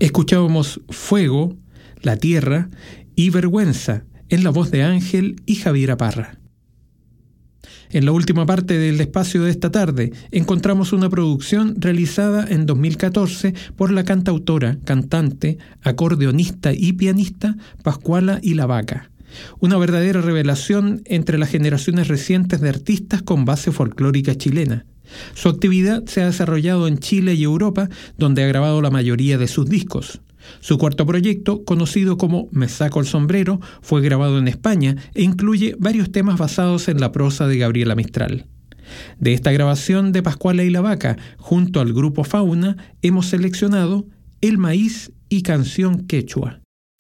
Escuchábamos Fuego, La Tierra y Vergüenza en la voz de Ángel y Javiera Parra. En la última parte del espacio de esta tarde encontramos una producción realizada en 2014 por la cantautora, cantante, acordeonista y pianista Pascuala y la Vaca. Una verdadera revelación entre las generaciones recientes de artistas con base folclórica chilena. Su actividad se ha desarrollado en Chile y Europa, donde ha grabado la mayoría de sus discos. Su cuarto proyecto, conocido como Me Saco el Sombrero, fue grabado en España e incluye varios temas basados en la prosa de Gabriela Mistral. De esta grabación de Pascuala y la Vaca, junto al grupo Fauna, hemos seleccionado El Maíz y Canción Quechua.